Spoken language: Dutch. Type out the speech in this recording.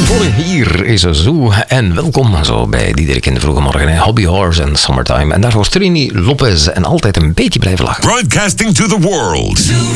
Hier is Zoo en welkom zo bij Diederik in de vroege morgen. Hobby Horse en Summertime. En daarvoor Trini Lopez en altijd een beetje blijven lachen. Broadcasting to the world.